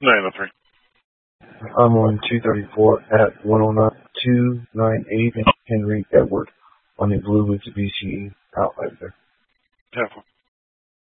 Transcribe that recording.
903. I'm on 234 at 109.298 Henry Edward on the Blue Mitsubishi outlet there. 10-4.